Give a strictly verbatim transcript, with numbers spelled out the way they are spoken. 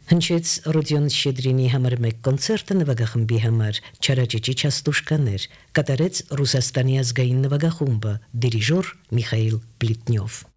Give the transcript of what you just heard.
Հնչեց Ռոդիոն Շեդրինի համար մեկ կոնցերտը նվագախմբի համար Չարաճճի Չաստուշկաներ, կատարեց Ռուսաստանի ազգային նվագախումբը, դիրիժոր Միխայիլ Պլիտնյով։